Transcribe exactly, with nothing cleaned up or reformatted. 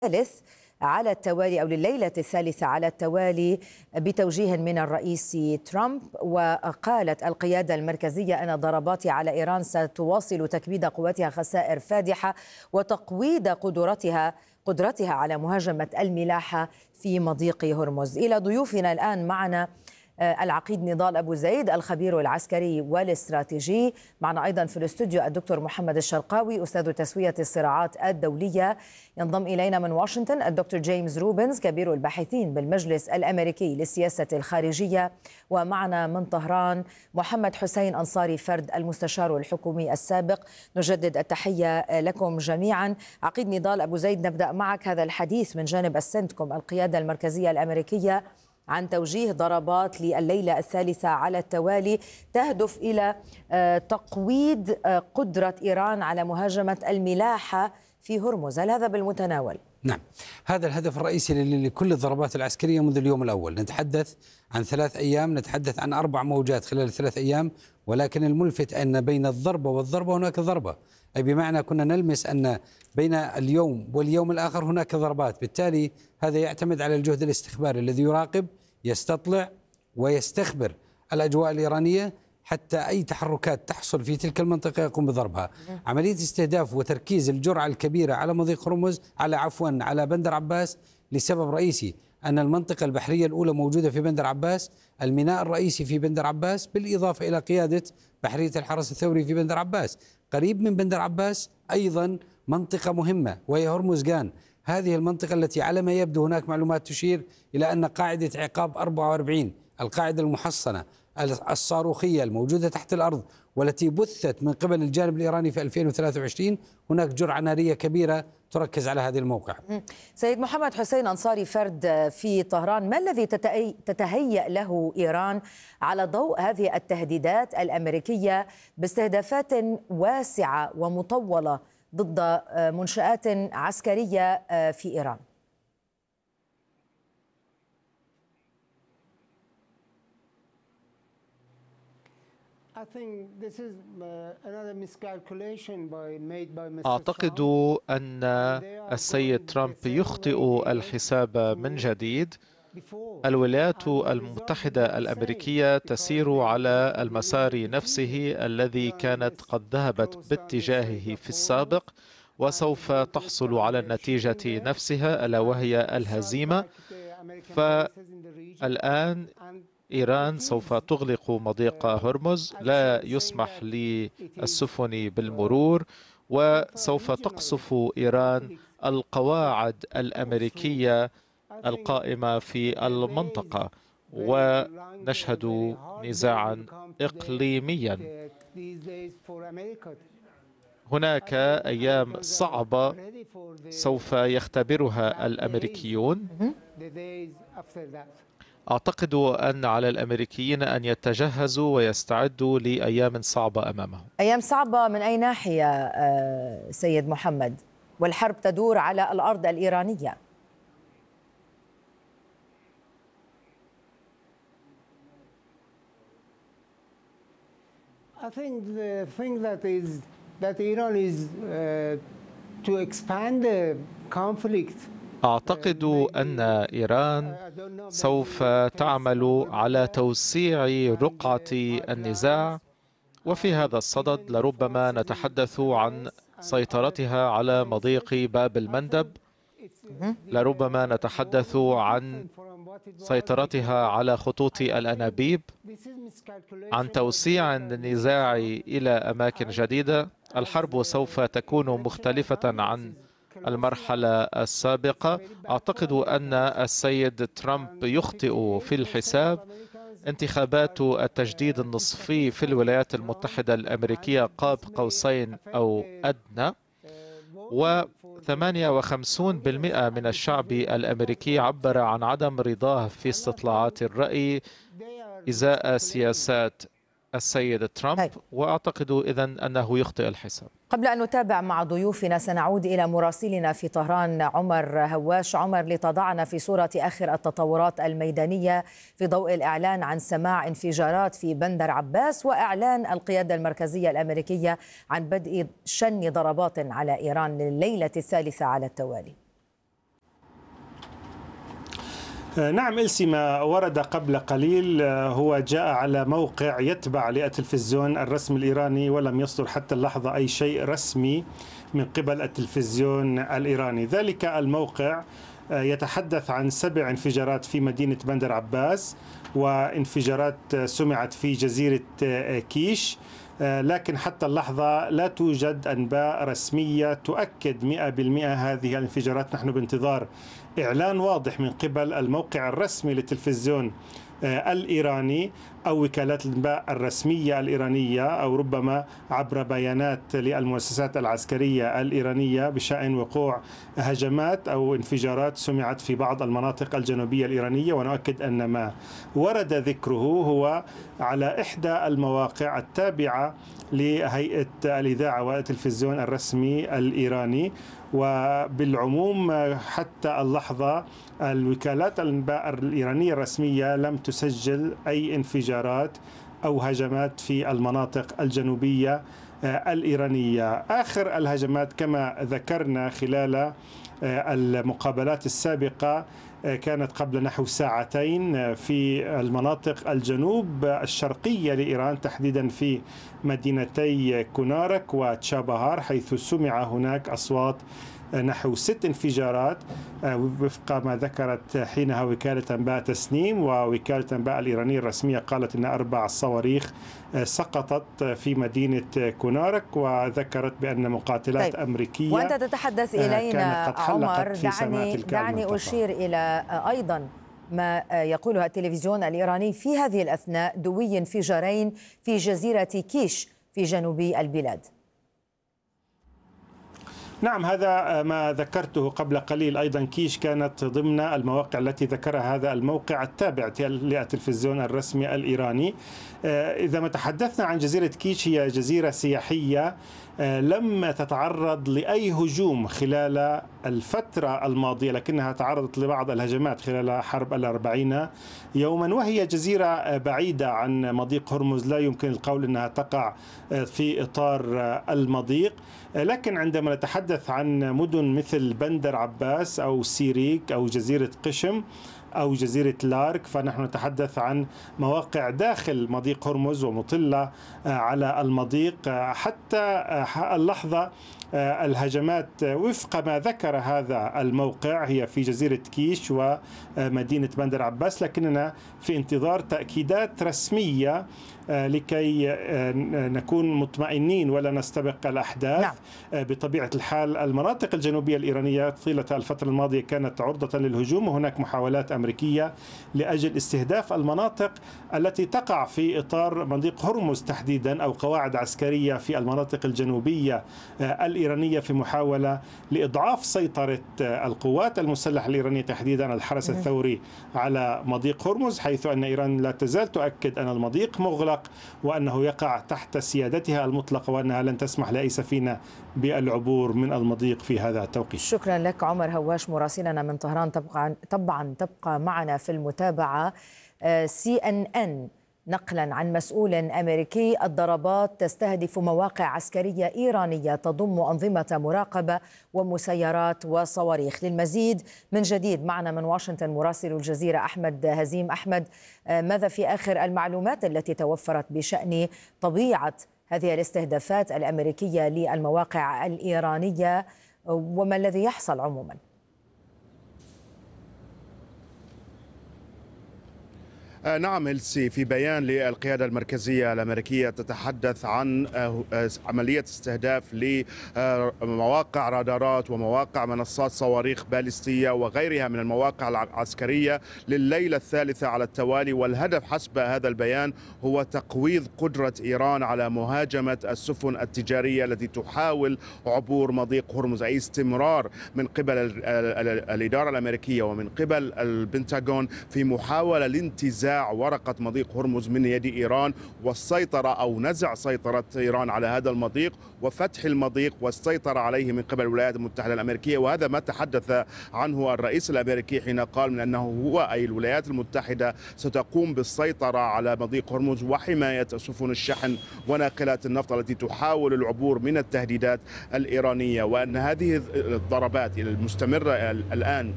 الثالث على التوالي أو لليلة الثالثة على التوالي بتوجيه من الرئيس ترامب. وقالت القيادة المركزية أن ضربات على إيران ستواصل تكبيد قواتها خسائر فادحة وتقويض قدرتها قدرتها على مهاجمة الملاحة في مضيق هرمز. إلى ضيوفنا الآن معنا العقيد نضال أبو زيد الخبير العسكري والاستراتيجي، معنا أيضا في الاستوديو الدكتور محمد الشرقاوي أستاذ تسوية الصراعات الدولية. ينضم إلينا من واشنطن الدكتور جيمس روبنز كبير الباحثين بالمجلس الأمريكي للسياسة الخارجية، ومعنا من طهران محمد حسين أنصاري فرد المستشار الحكومي السابق. نجدد التحية لكم جميعا. عقيد نضال أبو زيد، نبدأ معك هذا الحديث من جانب السنتكم القيادة المركزية الأمريكية عن توجيه ضربات لليلة الثالثة على التوالي تهدف إلى تقويض قدرة إيران على مهاجمة الملاحة في هرمز، هل هذا بالمتناول؟ نعم، هذا الهدف الرئيسي لكل الضربات العسكرية منذ اليوم الأول. نتحدث عن ثلاث أيام، نتحدث عن أربع موجات خلال ثلاث أيام، ولكن الملفت أن بين الضربة والضربة هناك ضربة، أي بمعنى كنا نلمس أن بين اليوم واليوم الآخر هناك ضربات. بالتالي هذا يعتمد على الجهد الاستخباري الذي يراقب، يستطلع ويستخبر الأجواء الإيرانية حتى أي تحركات تحصل في تلك المنطقة يقوم بضربها. عملية استهداف وتركيز الجرعة الكبيرة على مضيق هرمز على عفوا على بندر عباس لسبب رئيسي، أن المنطقة البحرية الأولى موجودة في بندر عباس، الميناء الرئيسي في بندر عباس، بالإضافة إلى قيادة بحرية الحرس الثوري في بندر عباس. قريب من بندر عباس أيضا منطقة مهمة وهي هرمزغان، هذه المنطقة التي على ما يبدو هناك معلومات تشير إلى أن قاعدة عقاب أربعة وأربعين، القاعدة المحصنة الصاروخية الموجودة تحت الأرض والتي بثت من قبل الجانب الإيراني في ألفين وثلاثة وعشرين، هناك جرعة نارية كبيرة تركز على هذه الموقع. سيد محمد حسين أنصاري فرد في طهران، ما الذي تتهيأ له إيران على ضوء هذه التهديدات الأمريكية باستهدافات واسعة ومطولة ضد منشآت عسكرية في إيران؟ أعتقد أن السيد ترامب يخطئ الحساب من جديد. الولايات المتحدة الأمريكية تسير على المسار نفسه الذي كانت قد ذهبت باتجاهه في السابق، وسوف تحصل على النتيجة نفسها ألا وهي الهزيمة. فالآن إيران سوف تغلق مضيق هرمز، لا يسمح للسفن بالمرور، وسوف تقصف إيران القواعد الأمريكية القائمة في المنطقة، ونشهد نزاعا إقليميا. هناك أيام صعبة سوف يختبرها الأمريكيون. أعتقد أن على الأمريكيين أن يتجهزوا ويستعدوا لأيام صعبة أمامهم. أيام صعبة من أي ناحية سيد محمد؟ والحرب تدور على الأرض الإيرانية. I think the thing that is that Iran is uh, to expand the conflict. أعتقد أن إيران سوف تعمل على توسيع رقعة النزاع، وفي هذا الصدد لربما نتحدث عن سيطرتها على مضيق باب المندب، لربما نتحدث عن سيطرتها على خطوط الأنابيب، عن توسيع النزاع إلى أماكن جديدة. الحرب سوف تكون مختلفة عن المرحلة السابقة. أعتقد أن السيد ترامب يخطئ في الحساب. انتخابات التجديد النصفي في الولايات المتحدة الأمريكية قاب قوسين أو أدنى، وثمانية وخمسين بالمئة من الشعب الأمريكي عبر عن عدم رضاه في استطلاعات الرأي إزاء سياسات السيد ترامب، وأعتقد إذن أنه يخطئ الحساب. قبل أن نتابع مع ضيوفنا سنعود إلى مراسلنا في طهران عمر هواش. عمر، لتضعنا في صورة آخر التطورات الميدانية في ضوء الإعلان عن سماع انفجارات في بندر عباس وإعلان القيادة المركزية الأمريكية عن بدء شن ضربات على إيران لليلة الثالثة على التوالي. نعم إلسي، ما ورد قبل قليل هو جاء على موقع يتبع للتلفزيون الرسمي الإيراني، ولم يصدر حتى اللحظة أي شيء رسمي من قبل التلفزيون الإيراني. ذلك الموقع يتحدث عن سبع انفجارات في مدينة بندر عباس وانفجارات سمعت في جزيرة كيش، لكن حتى اللحظة لا توجد أنباء رسمية تؤكد مئة بالمئة هذه الانفجارات. نحن بانتظار إعلان واضح من قبل الموقع الرسمي للتلفزيون الإيراني أو وكالات الأنباء الرسمية الإيرانية، أو ربما عبر بيانات للمؤسسات العسكرية الإيرانية بشأن وقوع هجمات أو انفجارات سمعت في بعض المناطق الجنوبية الإيرانية. ونؤكد أن ما ورد ذكره هو على إحدى المواقع التابعة لهيئة الإذاعة والتلفزيون الرسمي الإيراني. وبالعموم حتى اللحظة الوكالات الأنباء الإيرانية الرسمية لم تسجل أي انفجارات أو هجمات في المناطق الجنوبية الإيرانية. آخر الهجمات كما ذكرنا خلال المقابلات السابقة كانت قبل نحو ساعتين في المناطق الجنوب الشرقية لإيران، تحديدا في مدينتي كونارك وتشابهار، حيث سمع هناك أصوات نحو ست انفجارات وفق ما ذكرت حينها وكالة أنباء تسنيم. ووكالة أنباء الإيرانية الرسمية قالت أن أربع صواريخ سقطت في مدينة كونارك، وذكرت بأن مقاتلات طيب. أمريكية. وأنت تتحدث إلينا عمر، دعني, دعني أشير إلى أيضا ما يقوله التلفزيون الإيراني في هذه الأثناء دوي انفجارين في جزيرة كيش في جنوب البلاد. نعم، هذا ما ذكرته قبل قليل. أيضا كيش كانت ضمن المواقع التي ذكرها هذا الموقع التابع للتلفزيون الرسمي الإيراني. إذا ما تحدثنا عن جزيرة كيش، هي جزيرة سياحية لم تتعرض لأي هجوم خلال الفترة الماضية، لكنها تعرضت لبعض الهجمات خلال حرب الأربعين يوما، وهي جزيرة بعيدة عن مضيق هرمز، لا يمكن القول أنها تقع في إطار المضيق. لكن عندما نتحدث عن مدن مثل بندر عباس أو سيريك أو جزيرة قشم أو جزيرة لارك، فنحن نتحدث عن مواقع داخل مضيق هرمز ومطلة على المضيق. حتى اللحظة الهجمات وفق ما ذكر هذا الموقع هي في جزيرة كيش ومدينة بندر عباس، لكننا في انتظار تأكيدات رسمية لكي نكون مطمئنين ولا نستبق الأحداث. نعم. بطبيعة الحال المناطق الجنوبية الإيرانية طيلة الفترة الماضية كانت عرضة للهجوم، وهناك محاولات أمريكية لأجل استهداف المناطق التي تقع في إطار مضيق هرمز تحديدا، أو قواعد عسكرية في المناطق الجنوبية الإيرانية، في محاولة لإضعاف سيطرة القوات المسلحة الإيرانية تحديدا الحرس الثوري على مضيق هرمز، حيث أن إيران لا تزال تؤكد أن المضيق مغلق وأنه يقع تحت سيادتها المطلقة، وأنها لن تسمح لأي سفينة بالعبور من المضيق في هذا التوقيت. شكرا لك عمر هواش مراسلنا من طهران. تبقى طبعا تبقى معنا في المتابعة. سي إن إن نقلا عن مسؤول أمريكي: الضربات تستهدف مواقع عسكرية إيرانية تضم أنظمة مراقبة ومسيرات وصواريخ. للمزيد من جديد معنا من واشنطن مراسل الجزيرة أحمد هزيم. أحمد، ماذا في آخر المعلومات التي توفرت بشأن طبيعة هذه الاستهدافات الأمريكية للمواقع الإيرانية، وما الذي يحصل عموما؟ نعم إلسي، في بيان للقيادة المركزية الأمريكية تتحدث عن عملية استهداف لمواقع رادارات ومواقع منصات صواريخ باليستية وغيرها من المواقع العسكرية لليلة الثالثة على التوالي. والهدف حسب هذا البيان هو تقويض قدرة إيران على مهاجمة السفن التجارية التي تحاول عبور مضيق هرمز، أي استمرار من قبل الإدارة الأمريكية ومن قبل البنتاغون في محاولة لانتزاع ورقة مضيق هرمز من يد إيران والسيطرة أو نزع سيطرة إيران على هذا المضيق وفتح المضيق والسيطرة عليه من قبل الولايات المتحدة الأمريكية. وهذا ما تحدث عنه الرئيس الأمريكي حين قال من أنه هو أي الولايات المتحدة ستقوم بالسيطرة على مضيق هرمز وحماية سفن الشحن وناقلات النفط التي تحاول العبور من التهديدات الإيرانية، وأن هذه الضربات المستمرة الآن